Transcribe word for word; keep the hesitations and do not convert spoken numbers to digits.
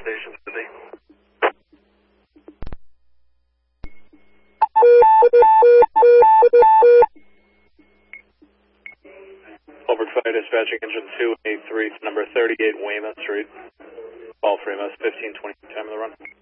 Station City. Holbrook Fire Dispatching Engine two eight three, number thirty-eight Weymouth Street. Paul Fremont, fifteen twenty, time of the run.